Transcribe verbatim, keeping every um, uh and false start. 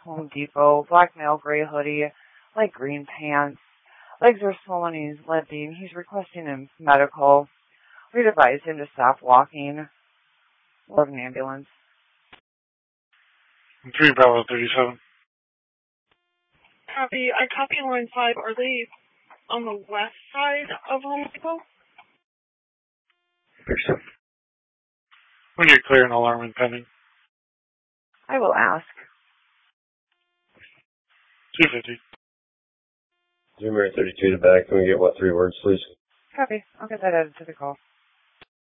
Home Depot, black male, gray hoodie, light green pants. Legs are swollen and he's limping. He's requesting a medical. We'd advise him to stop walking. Or an ambulance. three Bravo thirty-seven. Copy. I copy line five. Are they on the west side of Home Depot? When you're clear, an alarm impending. I will ask. two fifty. Zoomer thirty-two to back. Can we get what three words, please? Copy. I'll get that added to the call.